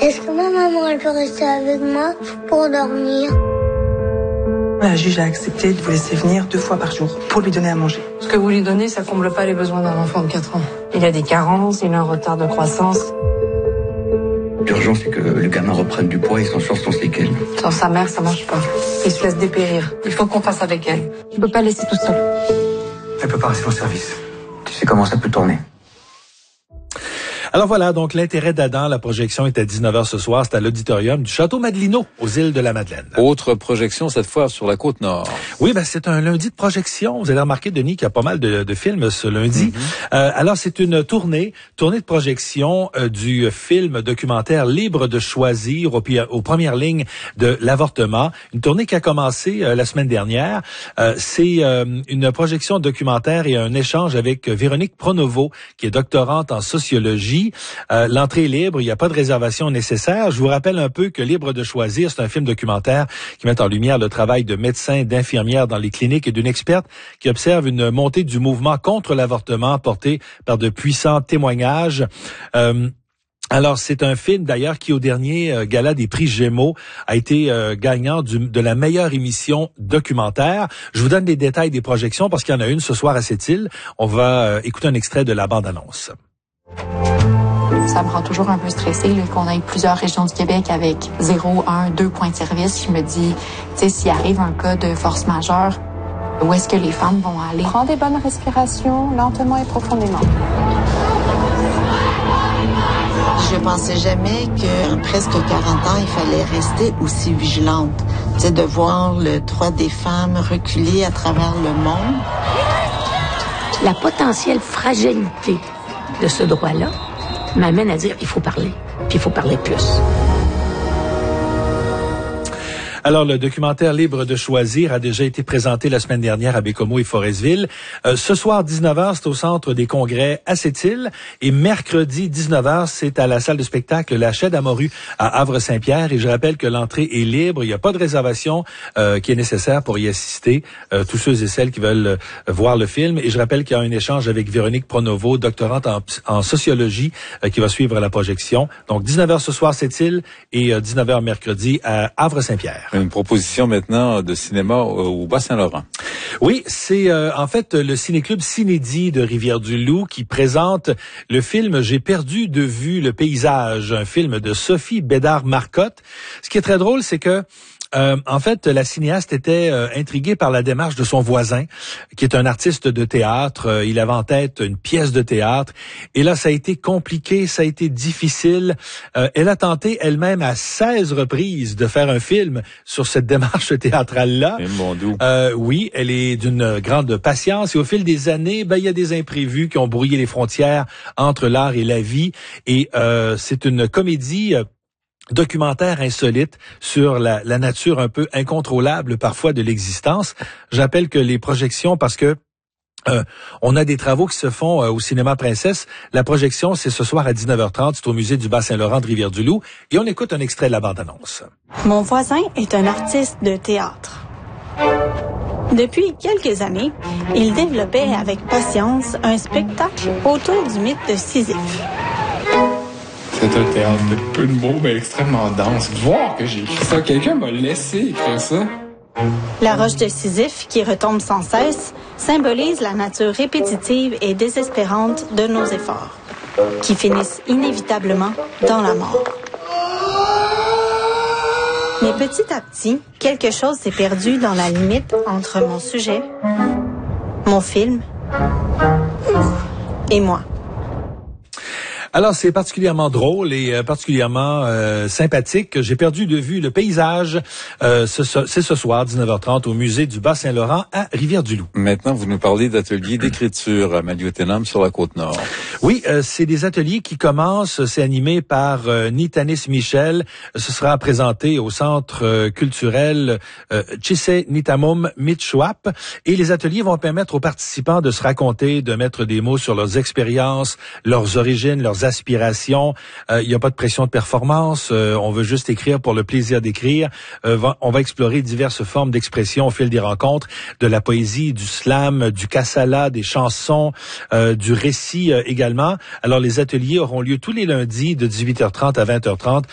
Est-ce que ma maman, elle peut rester avec moi pour dormir? La juge a accepté de vous laisser venir 2 fois par jour pour lui donner à manger. Ce que vous lui donnez, ça comble pas les besoins d'un enfant de 4 ans. Il a des carences, il a un retard de croissance. L'urgence, c'est que le gamin reprenne du poids et s'en sorte sans séquelles. Sans sa mère, ça marche pas. Il se laisse dépérir. Il faut qu'on fasse avec elle. Je peux pas laisser tout seul. Elle peut pas rester au service. Tu sais comment ça peut tourner. Alors voilà, donc l'intérêt d'Adam, la projection est à 19h ce soir, c'est à l'auditorium du Château Madelino, aux îles de la Madeleine. Autre projection, cette fois sur la Côte-Nord. Oui, c'est un lundi de projection. Vous avez remarqué, Denis, qu'il y a pas mal de films ce lundi. Alors, c'est une tournée de projection du film documentaire Libre de choisir aux premières lignes de l'avortement. Une tournée qui a commencé la semaine dernière. C'est une projection documentaire et un échange avec Véronique Pronovo, qui est doctorante en sociologie. L'entrée est libre, il n'y a pas de réservation nécessaire. Je vous rappelle un peu que Libre de choisir, c'est un film documentaire qui met en lumière le travail de médecins, d'infirmières dans les cliniques et d'une experte qui observe une montée du mouvement contre l'avortement porté par de puissants témoignages. Alors, c'est un film, d'ailleurs, qui, au dernier gala des prix Gémeaux, a été gagnant de la meilleure émission documentaire. Je vous donne les détails des projections parce qu'il y en a une ce soir à cette île. On va écouter un extrait de la bande-annonce. Ça me rend toujours un peu stressée qu'on ait plusieurs régions du Québec avec 0, 1, 2 points de service. Je me dis, tu sais, s'il arrive un cas de force majeure, où est-ce que les femmes vont aller? Prends des bonnes respirations, lentement et profondément. Je pensais jamais que presque 40 ans, il fallait rester aussi vigilante. Tu sais, de voir le droit des femmes reculer à travers le monde. La potentielle fragilité de ce droit-là m'amène à dire il faut parler, puis il faut parler plus. Alors, le documentaire Libre de choisir a déjà été présenté la semaine dernière à Bécomo et Forestville. Ce soir, 19h, c'est au Centre des congrès à Sept-Îles. Et mercredi, 19h, c'est à la salle de spectacle La Chaîne à Morue à Havre-Saint-Pierre. Et je rappelle que l'entrée est libre. Il n'y a pas de réservation qui est nécessaire pour y assister. Tous ceux et celles qui veulent voir le film. Et je rappelle qu'il y a un échange avec Véronique Pronovo, doctorante en sociologie, qui va suivre la projection. Donc, 19h ce soir, Sept-Îles et 19h mercredi à Havre-Saint-Pierre. Une proposition maintenant de cinéma au Bas-Saint-Laurent. Oui, c'est en fait le ciné-club Cinédie de Rivière-du-Loup qui présente le film J'ai perdu de vue le paysage, un film de Sophie Bédard-Marcotte. Ce qui est très drôle, c'est que en fait, la cinéaste était intriguée par la démarche de son voisin, qui est un artiste de théâtre. Il avait en tête une pièce de théâtre. Et là, ça a été compliqué, ça a été difficile. Elle a tenté elle-même à 16 reprises de faire un film sur cette démarche théâtrale-là. Oui, elle est d'une grande patience. Et au fil des années, il y a des imprévus qui ont brouillé les frontières entre l'art et la vie. Et c'est une comédie documentaire insolite sur la nature un peu incontrôlable parfois de l'existence. J'appelle que les projections, parce que on a des travaux qui se font au Cinéma Princesse. La projection, c'est ce soir à 19h30, c'est au musée du Bas-Saint-Laurent de Rivière-du-Loup. Et on écoute un extrait de la bande-annonce. Mon voisin est un artiste de théâtre. Depuis quelques années, il développait avec patience un spectacle autour du mythe de Sisyphe. C'est un théâtre de peu de mots, mais extrêmement dense. Voir que j'ai écrit ça, quelqu'un m'a laissé écrire ça. La roche de Sisyphe, qui retombe sans cesse, symbolise la nature répétitive et désespérante de nos efforts, qui finissent inévitablement dans la mort. Mais petit à petit, quelque chose s'est perdu dans la limite entre mon sujet, mon film et moi. Alors, c'est particulièrement drôle et particulièrement sympathique. J'ai perdu de vue le paysage. C'est ce soir, 19h30, au musée du Bas-Saint-Laurent à Rivière-du-Loup. Maintenant, vous nous parlez d'ateliers d'écriture à Maliotenam sur la Côte-Nord. Oui, c'est des ateliers qui commencent. C'est animé par Nitanis Michel. Ce sera présenté au Centre culturel Chise Nitamum Mitchouap. Et les ateliers vont permettre aux participants de se raconter, de mettre des mots sur leurs expériences, leurs origines, leurs aspirations. Il n'y a pas de pression de performance. On veut juste écrire pour le plaisir d'écrire. On va explorer diverses formes d'expression au fil des rencontres, de la poésie, du slam, du kassala, des chansons, du récit également. Alors, les ateliers auront lieu tous les lundis de 18h30 à 20h30